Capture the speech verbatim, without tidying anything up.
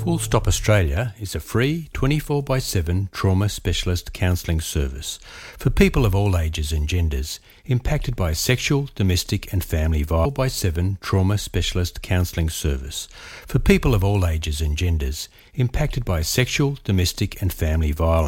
Full Stop Australia is a free twenty-four by seven trauma specialist counselling service for people of all ages and genders impacted by sexual, domestic and family violence. by seven trauma specialist counselling service for people of all ages and genders impacted by sexual, domestic and family violence.